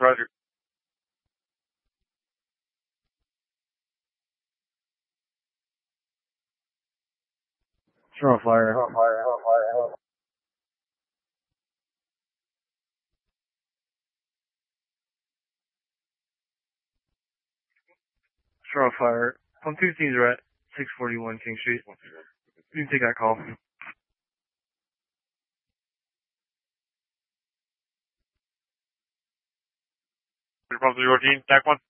Roger. Strong fire. Strong fire. Pump 2 are at 641 King Street. You can take that call. Pump 314, TAC 1.